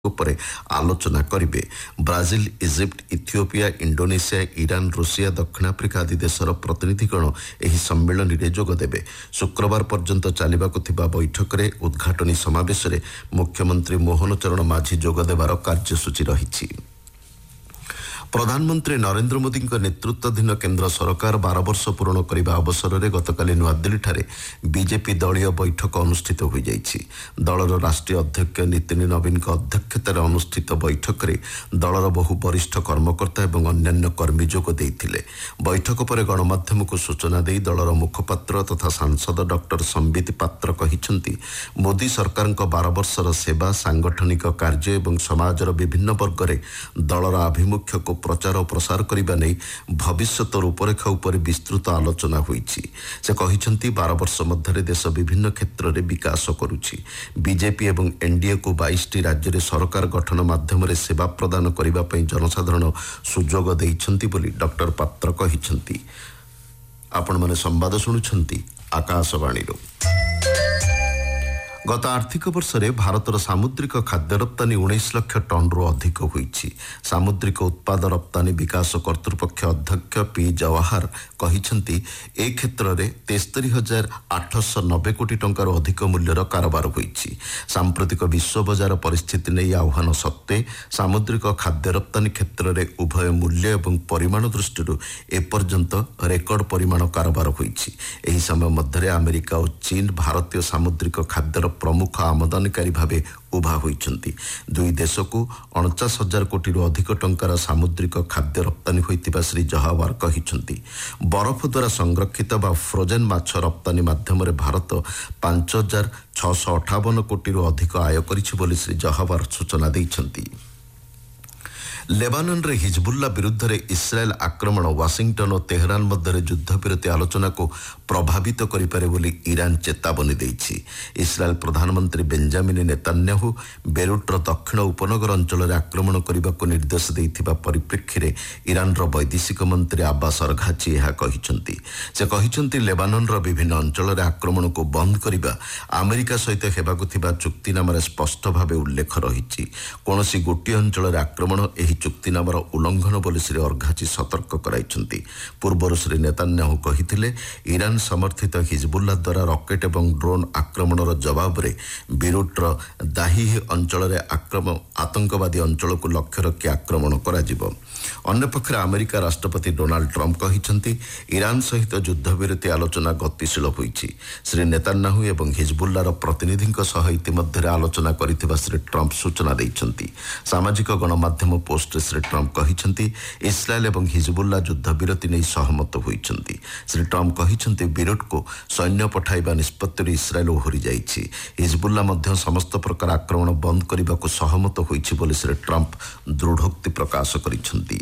ଉପରେ ଆଲୋଚନା କରିବେ। Brazil, Egypt, Ethiopia, Indonesia, Iran, Russia, ଦକ୍ଷିଣ ଆଫ୍ରିକା ଆଦି ଦେଶର ପ୍ରତିନିଧିଗଣ ଏହି ସମ୍ମିଳନୀରେ ଯୋଗଦେବେ। ଶୁକ୍ରବାର ପର୍ଯ୍ୟନ୍ତ ଚାଲିବାକୁ ଥିବା ବୈଠକରେ ଉଦ୍ଘାଟନୀ ସମାବେଶରେ ମୁଖ୍ୟମନ୍ତ୍ରୀ ମୋହନ ଚରଣ ମାଝୀ ଯୋଗଦେବାର କାର୍ଯ୍ୟସୂଚୀ ରହିଛି। ପ୍ରଧାନମନ୍ତ୍ରୀ ନରେନ୍ଦ୍ର ମୋଦିଙ୍କ ନେତୃତ୍ୱାଧୀନ କେନ୍ଦ୍ର ସରକାର 12 ବର୍ଷ ପୂରଣ କରିବା ଅବସରରେ ଗତକାଲି ନୂଆଦିଲ୍ଲୀଠାରେ ବିଜେପି ଦଳୀୟ ବୈଠକ ଅନୁଷ୍ଠିତ ହୋଇଯାଇଛି। ଦଳର ରାଷ୍ଟ୍ରୀୟ ଅଧ୍ୟକ୍ଷ ନୀତିନ ନବୀନଙ୍କ ଅଧ୍ୟକ୍ଷତାରେ ଅନୁଷ୍ଠିତ ବୈଠକରେ ଦଳର ବହୁ ବରିଷ୍ଠ କର୍ମକର୍ତ୍ତା ଏବଂ ଅନ୍ୟାନ୍ୟ କର୍ମୀ ଯୋଗ ଦେଇଥିଲେ। ବୈଠକ ପରେ ଗଣମାଧ୍ୟମକୁ ସୂଚନା ଦେଇ ଦଳର ମୁଖପାତ୍ର ତଥା ସାଂସଦ ଡକ୍ଟର ସମ୍ବିତ ପାତ୍ର କହିଛନ୍ତି, ମୋଦି ସରକାରଙ୍କ 12 ବର୍ଷର ସେବା, ସାଂଗଠନିକ କାର୍ଯ୍ୟ ଏବଂ ସମାଜର ବିଭିନ୍ନ ବର୍ଗରେ ଦଳର ଆଭିମୁଖ୍ୟକୁ ପ୍ରଚାର ଓ ପ୍ରସାର କରିବା ନେଇ ଭବିଷ୍ୟତ ରୂପରେଖା ଉପରେ ବିସ୍ତୃତ ଆଲୋଚନା ହୋଇଛି। ସେ କହିଛନ୍ତି, 12 ବର୍ଷ ମଧ୍ୟରେ ଦେଶ ବିଭିନ୍ନ କ୍ଷେତ୍ରରେ ବିକାଶ କରୁଛି। ବିଜେପି ଏବଂ ଏନ୍ଡିଏକୁ 22ଟି ରାଜ୍ୟରେ ସରକାର ଗଠନ ମାଧ୍ୟମରେ ସେବା ପ୍ରଦାନ କରିବା ପାଇଁ ଜନସାଧାରଣ ସୁଯୋଗ ଦେଇଛନ୍ତି ବୋଲି ଡକ୍ଟର ପାତ୍ର କହିଛନ୍ତି। ଆପଣମାନେ ସମ୍ବାଦ ଶୁଣୁଛନ୍ତି ଆକାଶବାଣୀରୁ। ଗତ ଆର୍ଥିକ ବର୍ଷରେ ଭାରତର ସାମୁଦ୍ରିକ ଖାଦ୍ୟ ରପ୍ତାନୀ 19 ଲକ୍ଷ ଟନ୍ରୁ ଅଧିକ ହୋଇଛି। ସାମୁଦ୍ରିକ ଉତ୍ପାଦ ରପ୍ତାନୀ ବିକାଶ କର୍ତ୍ତୃପକ୍ଷ ଅଧ୍ୟକ୍ଷ ପି ଜୱାହର କହିଛନ୍ତି, ଏ କ୍ଷେତ୍ରରେ 73,890 କୋଟି ଟଙ୍କାରୁ ଅଧିକ ମୂଲ୍ୟର କାରବାର ହୋଇଛି। ସାମ୍ପ୍ରତିକ ବିଶ୍ୱ ବଜାର ପରିସ୍ଥିତି ନେଇ ଆହ୍ୱାନ ସତ୍ତ୍ୱେ ସାମୁଦ୍ରିକ ଖାଦ୍ୟ ରପ୍ତାନୀ କ୍ଷେତ୍ରରେ ଉଭୟ ମୂଲ୍ୟ ଏବଂ ପରିମାଣ ଦୃଷ୍ଟିରୁ ଏପର୍ଯ୍ୟନ୍ତ ରେକର୍ଡ ପରିମାଣ କାରବାର ହୋଇଛି। ଏହି ସମୟ ମଧ୍ୟରେ ଆମେରିକା ଓ ଚୀନ ଭାରତୀୟ ସାମୁଦ୍ରିକ ଖାଦ୍ୟର ପ୍ରମୁଖ ଆମଦାନୀକାରୀ ଭାବେ ଉଭା ହୋଇଛନ୍ତି। ଦୁଇ ଦେଶକୁ 49,000 କୋଟିରୁ ଅଧିକ ଟଙ୍କାର ସାମୁଦ୍ରିକ ଖାଦ୍ୟ ରପ୍ତାନୀ ହୋଇଥିବା ଶ୍ରୀ ଜହାୱାର କହିଛନ୍ତି। ବରଫ ଦ୍ୱାରା ସଂରକ୍ଷିତ ବା ଫ୍ରୋଜେନ୍ ମାଛ ରପ୍ତାନୀ ମାଧ୍ୟମରେ ଭାରତ 5,658 କୋଟିରୁ ଅଧିକ ଆୟ କରିଛି ବୋଲି ଶ୍ରୀ ଜହାୱାର ସୂଚନା ଦେଇଛନ୍ତି। ଲେବାନନରେ ହିଜବୁଲ୍ଲା ବିରୁଦ୍ଧରେ ଇସ୍ରାଏଲ ଆକ୍ରମଣ ୱାଶିଂଟନ ଓ ତେହରାନ ମଧ୍ୟରେ ଯୁଦ୍ଧବିରତି ଆଲୋଚନାକୁ ପ୍ରଭାବିତ କରିପାରେ ବୋଲି ଇରାନ ଚେତାବନୀ ଦେଇଛି। ଇସ୍ରାଏଲ ପ୍ରଧାନମନ୍ତ୍ରୀ ବେଞ୍ଜାମିନ ନେତାନ୍ୟାହୁ ବେରୁଟର ଦକ୍ଷିଣ ଉପନଗର ଅଞ୍ଚଳରେ ଆକ୍ରମଣ କରିବାକୁ ନିର୍ଦ୍ଦେଶ ଦେଇଥିବା ପରିପ୍ରେକ୍ଷୀରେ ଇରାନର ବୈଦେଶିକ ମନ୍ତ୍ରୀ ଆବାସ ଅରଘାଚି ଏହା କହିଛନ୍ତି। ସେ କହିଛନ୍ତି, ଲେବାନନର ବିଭିନ୍ନ ଅଞ୍ଚଳରେ ଆକ୍ରମଣକୁ ବନ୍ଦ କରିବା ଆମେରିକା ସହିତ ହେବାକୁ ଥିବା ଚୁକ୍ତିନାମାରେ ସ୍ପଷ୍ଟ ଭାବେ ଉଲ୍ଲେଖ ରହିଛି। କୌଣସି ଗୋଟିଏ ଅଞ୍ଚଳରେ ଆକ୍ରମଣ ଏହି ଚୁକ୍ତିନାମାର ଉଲ୍ଲଂଘନ ବୋଲି ଶ୍ରୀ ଅରଘାଚି ସତର୍କ କରାଇଛନ୍ତି। ପୂର୍ବରୁ ଶ୍ରୀ ନେତାନ୍ୟାହୁ କହିଥିଲେ, ଇରାନ ସମର୍ଥିତ ହିଜବୁଲ୍ଲା ଦ୍ୱାରା ରକେଟ୍ ଏବଂ ଡ୍ରୋନ୍ ଆକ୍ରମଣର ଜବାବରେ ବିରୁଟର ଦାହିହ ଅଞ୍ଚଳରେ ଆତଙ୍କବାଦୀ ଅଞ୍ଚଳକୁ ଲକ୍ଷ୍ୟ ରଖି ଆକ୍ରମଣ କରାଯିବ। ଅନ୍ୟପକ୍ଷରେ ଆମେରିକା ରାଷ୍ଟ୍ରପତି ଡୋନାଲ୍ଡ ଟ୍ରମ୍ପ କହିଛନ୍ତି, ଇରାନ ସହିତ ଯୁଦ୍ଧବିରତି ଆଲୋଚନା ଗତିଶୀଳ ହୋଇଛି। ଶ୍ରୀ ନେତାନ୍ୟାହୁ ଏବଂ ହିଜବୁଲ୍ଲାର ପ୍ରତିନିଧିଙ୍କ ସହ ଇତିମଧ୍ୟରେ ଆଲୋଚନା କରିଥିବା ଶ୍ରୀ ଟ୍ରମ୍ପ ସୂଚନା ଦେଇଛନ୍ତି। ସାମାଜିକ ଗଣମାଧ୍ୟମ ପୋଷ୍ଟରେ ଶ୍ରୀ ଟ୍ରମ୍ପ କହିଛନ୍ତି, ଇସ୍ରାଏଲ ଏବଂ ହିଜବୁଲ୍ଲା ଯୁଦ୍ଧବିରତି ନେଇ ସହମତ ହୋଇଛନ୍ତି। ଶ୍ରୀ ଟ୍ରମ୍ପ କହିଛନ୍ତି, ବିରୁଟକୁ ସୈନ୍ୟ ପଠାଇବା ନିଷ୍ପତ୍ତିରୁ ଇସ୍ରାଏଲ ଓହରି ଯାଇଛି। ହିଜବୁଲ୍ଲା ମଧ୍ୟ ସମସ୍ତ ପ୍ରକାର ଆକ୍ରମଣ ବନ୍ଦ କରିବାକୁ ସହମତ ହୋଇଛି ବୋଲି ଶ୍ରୀ ଟ୍ରମ୍ପ ଦୃଢ଼ୋକ୍ତି ପ୍ରକାଶ କରିଛନ୍ତି।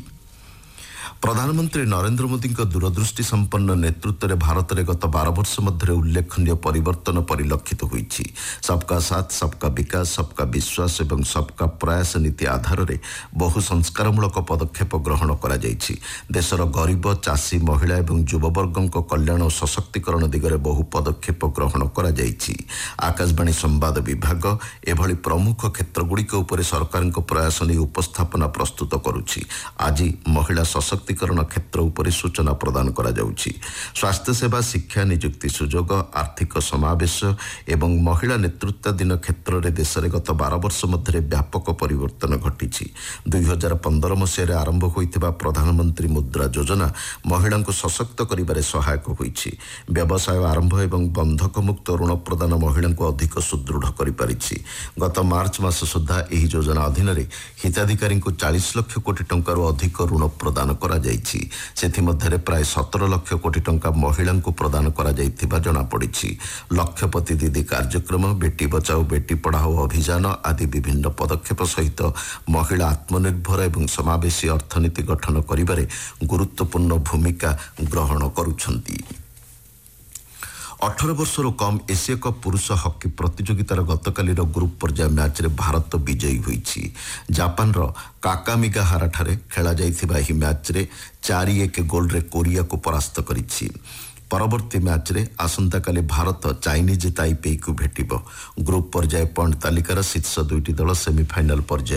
ପ୍ରଧାନମନ୍ତ୍ରୀ ନରେନ୍ଦ୍ର ମୋଦିଙ୍କ ଦୂରଦୃଷ୍ଟି ସମ୍ପନ୍ନ ନେତୃତ୍ୱରେ ଭାରତରେ ଗତ 12 ବର୍ଷ ମଧ୍ୟରେ ଉଲ୍ଲେଖନୀୟ ପରିବର୍ତ୍ତନ ପରିଲକ୍ଷିତ ହୋଇଛି। ସବକା ସାଥ, ସବକା ବିକାଶ, ସବକା ବିଶ୍ୱାସ ଏବଂ ସବକା ପ୍ରୟାସ ନୀତି ଆଧାରରେ ବହୁ ସଂସ୍କାରମୂଳକ ପଦକ୍ଷେପ ଗ୍ରହଣ କରାଯାଇଛି। ଦେଶର ଗରିବ, ଚାଷୀ, ମହିଳା ଏବଂ ଯୁବବର୍ଗଙ୍କ କଲ୍ୟାଣ ଓ ସଶକ୍ତିକରଣ ଦିଗରେ ବହୁ ପଦକ୍ଷେପ ଗ୍ରହଣ କରାଯାଇଛି। ଆକାଶବାଣୀ ସମ୍ବାଦ ବିଭାଗ ଏଭଳି ପ୍ରମୁଖ କ୍ଷେତ୍ରଗୁଡ଼ିକ ଉପରେ ସରକାରଙ୍କ ପ୍ରୟାସ ନେଇ ଉପସ୍ଥାପନା ପ୍ରସ୍ତୁତ କରୁଛି। ଆଜି ମହିଳା ସଶକ୍ତିକରଣ କ୍ଷେତ୍ର ଉପରେ ସୂଚନା ପ୍ରଦାନ କରାଯାଉଛି। ସ୍ୱାସ୍ଥ୍ୟସେବା, ଶିକ୍ଷା, ନିଯୁକ୍ତି ସୁଯୋଗ, ଆର୍ଥିକ ସମାବେଶ ଏବଂ ମହିଳା ନେତୃତ୍ୱାଧୀନ କ୍ଷେତ୍ରରେ ଦେଶରେ ଗତ 12 ବର୍ଷ ମଧ୍ୟରେ ବ୍ୟାପକ ପରିବର୍ତ୍ତନ ଘଟିଛି। 2015 ମସିହାରେ ଆରମ୍ଭ ହୋଇଥିବା ପ୍ରଧାନମନ୍ତ୍ରୀ ମୁଦ୍ରା ଯୋଜନା ମହିଳାଙ୍କୁ ସଶକ୍ତ କରିବାରେ ସହାୟକ ହୋଇଛି। ବ୍ୟବସାୟ ଆରମ୍ଭ ଏବଂ ବନ୍ଧକମୁକ୍ତ ଋଣ ପ୍ରଦାନ ମହିଳାଙ୍କୁ ଅଧିକ ସୁଦୃଢ଼ କରିପାରିଛି। ଗତ ମାର୍ଚ୍ଚ ମାସ ସୁଦ୍ଧା ଏହି ଯୋଜନା ଅଧୀନରେ ହିତାଧିକାରୀଙ୍କୁ 40 ଲକ୍ଷ କୋଟି ଟଙ୍କାରୁ ଅଧିକ ଋଣ ପ୍ରଦାନ କରାଯାଇଛି। ସେଥିମଧ୍ୟରେ ପ୍ରାୟ 17 ଲକ୍ଷ କୋଟି ଟଙ୍କା ମହିଳାଙ୍କୁ ପ୍ରଦାନ କରାଯାଇଥିବା ଜଣାପଡ଼ିଛି। ଲକ୍ଷପତି ଦିଦି କାର୍ଯ୍ୟକ୍ରମ, ବେଟି ବଚାଓ ବେଟି ପଢ଼ାଓ ଅଭିଯାନ ଆଦି ବିଭିନ୍ନ ପଦକ୍ଷେପ ସହିତ ମହିଳା ଆତ୍ମନିର୍ଭର ଏବଂ ସମାବେଶୀ ଅର୍ଥନୀତି ଗଠନ କରିବାରେ ଗୁରୁତ୍ୱପୂର୍ଣ୍ଣ ଭୂମିକା ଗ୍ରହଣ କରୁଛନ୍ତି। 18 ବର୍ଷରୁ କମ୍ ଏସୀୟ କପ୍ ପୁରୁଷ ହକି ପ୍ରତିଯୋଗିତାର ଗତକାଲିର ଗ୍ରୁପ୍ ପର୍ଯ୍ୟାୟ ମ୍ୟାଚ୍ରେ ଭାରତ ବିଜୟୀ ହୋଇଛି। ଜାପାନର କାକାମିଗାହାରାଠାରେ ଖେଳାଯାଇଥିବା ଏହି ମ୍ୟାଚ୍ରେ 4-1 ଗୋଲ୍ରେ କୋରିଆକୁ ପରାସ୍ତ କରିଛି। ପରବର୍ତ୍ତୀ ମ୍ୟାଚ୍ରେ ଆସନ୍ତାକାଲି ଭାରତ ଚାଇନିଜ୍ ତାଇପେଇକୁ ଭେଟିବ। ଗ୍ରୁପ୍ ପର୍ଯ୍ୟାୟ ପଏଣ୍ଟ ତାଲିକାର ଶୀର୍ଷ ଦୁଇଟି ଦଳ ସେମିଫାଇନାଲ୍ ପର୍ଯ୍ୟାୟ